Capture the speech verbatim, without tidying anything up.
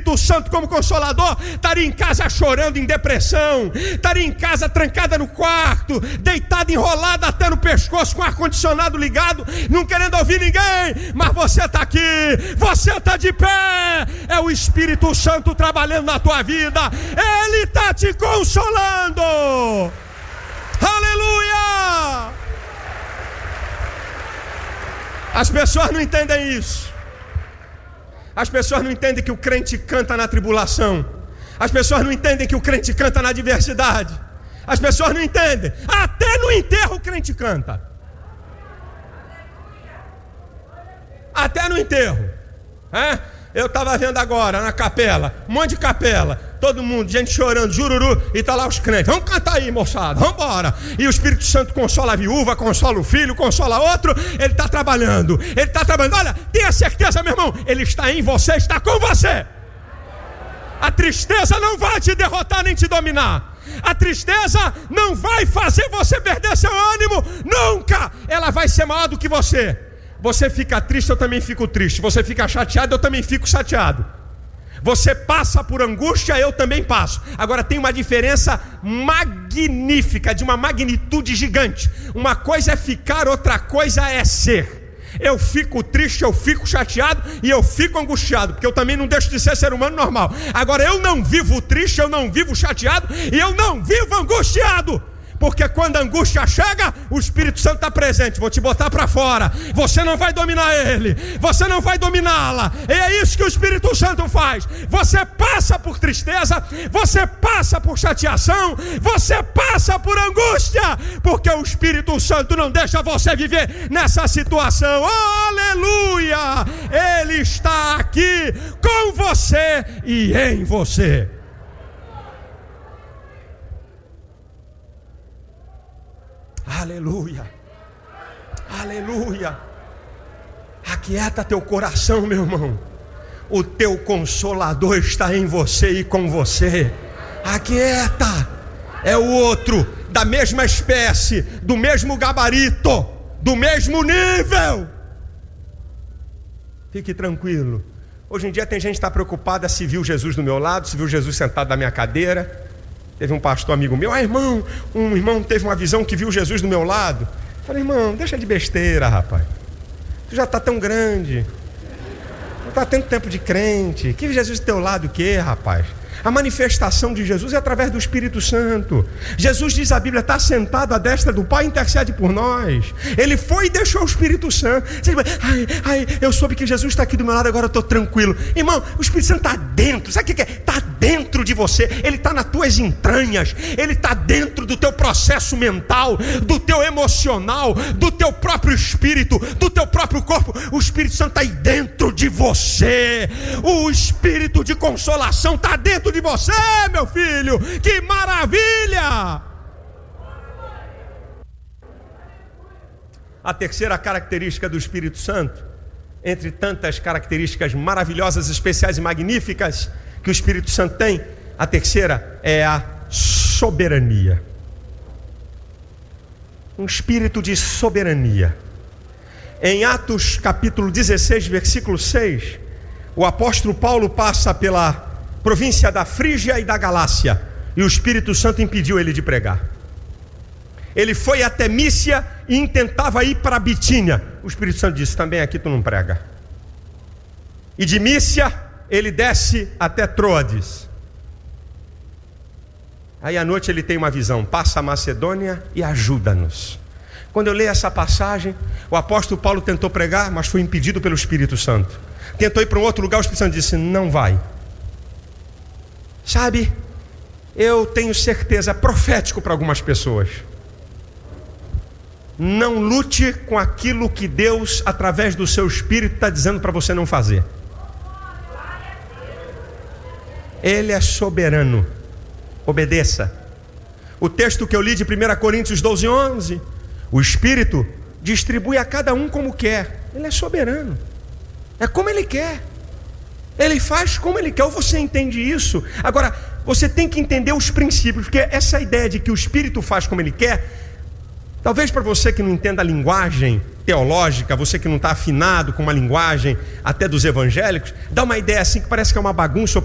Espírito Santo como Consolador, estaria em casa chorando em depressão, estaria em casa trancada no quarto, deitada, enrolada até no pescoço, com o ar-condicionado ligado, não querendo ouvir ninguém. Mas você está aqui, você está de pé. É o Espírito Santo trabalhando na tua vida. Ele está te consolando. Aleluia! As pessoas não entendem isso. As pessoas não entendem que o crente canta na tribulação. As pessoas não entendem que o crente canta na adversidade. As pessoas não entendem. Até no enterro o crente canta. Até no enterro. É? Eu estava vendo agora na capela, um monte de capela, todo mundo, gente chorando, jururu, e tá lá os crentes. Vamos cantar aí, moçada, vamos embora. E o Espírito Santo consola a viúva, consola o filho, consola outro. Ele está trabalhando, ele está trabalhando. Olha, tenha certeza, meu irmão, ele está em você, está com você. A tristeza não vai te derrotar nem te dominar. A tristeza não vai fazer você perder seu ânimo, nunca. Ela vai ser maior do que você. Você fica triste, eu também fico triste. Você fica chateado, eu também fico chateado. Você passa por angústia, eu também passo. Agora tem uma diferença magnífica, de uma magnitude gigante. Uma coisa é ficar, outra coisa é ser. Eu fico triste, eu fico chateado e eu fico angustiado, porque eu também não deixo de ser ser humano normal. Agora eu não vivo triste, eu não vivo chateado e eu não vivo angustiado. Porque quando a angústia chega, o Espírito Santo está presente. Vou te botar para fora. Você não vai dominar ele. Você não vai dominá-la. E é isso que o Espírito Santo faz. Você passa por tristeza. Você passa por chateação. Você passa por angústia. Porque o Espírito Santo não deixa você viver nessa situação. Oh, aleluia! Ele está aqui com você e em você. Aleluia, aleluia. Aquieta teu coração, meu irmão. O teu Consolador está em você e com você. Aquieta. É o outro, da mesma espécie, do mesmo gabarito, do mesmo nível. Fique tranquilo. Hoje em dia tem gente que está preocupada se viu Jesus do meu lado, se viu Jesus sentado na minha cadeira. Teve um pastor amigo meu, ah irmão, um irmão teve uma visão que viu Jesus do meu lado. Falei, irmão, deixa de besteira, rapaz. Tu já está tão grande, não está tendo tempo de crente. Que Jesus do teu lado o quê, rapaz? A manifestação de Jesus é através do Espírito Santo. Jesus, diz a Bíblia, está sentado à destra do Pai e intercede por nós. Ele foi e deixou o Espírito Santo. Você diz, ai, ai, eu soube que Jesus está aqui do meu lado, agora eu estou tranquilo. Irmão, o Espírito Santo está dentro. Sabe o que é? Está dentro de você. Ele está nas tuas entranhas. Ele está dentro do teu processo mental, do teu emocional, do teu próprio espírito, do teu próprio corpo. O Espírito Santo está aí dentro de você. O Espírito de consolação está dentro de você, meu filho. Que maravilha! A terceira característica do Espírito Santo, entre tantas características maravilhosas, especiais e magníficas que o Espírito Santo tem, a terceira é a soberania. Um espírito de soberania. Em Atos capítulo dezesseis, versículo seis, o apóstolo Paulo passa pela província da Frígia e da Galácia, e o Espírito Santo impediu ele de pregar. Ele foi até Mísia e intentava ir para Bitínia. O Espírito Santo disse, também aqui tu não prega. E de Mísia ele desce até Troades. Aí à noite ele tem uma visão, passa a Macedônia e ajuda-nos. Quando eu leio essa passagem, o apóstolo Paulo tentou pregar, mas foi impedido pelo Espírito Santo. Tentou ir para um outro lugar, o Espírito Santo disse, não vai. Sabe, eu tenho certeza, profético para algumas pessoas. Não lute com aquilo que Deus, através do seu Espírito, está dizendo para você não fazer. Ele é soberano. Obedeça. O texto que eu li de primeira Coríntios doze, onze, o Espírito distribui a cada um como quer. Ele é soberano. É como Ele quer. Ele faz como Ele quer, ou você entende isso? Agora, você tem que entender os princípios, porque essa ideia de que o Espírito faz como Ele quer, talvez para você que não entenda a linguagem teológica, você que não está afinado com uma linguagem até dos evangélicos, dá uma ideia assim que parece que é uma bagunça.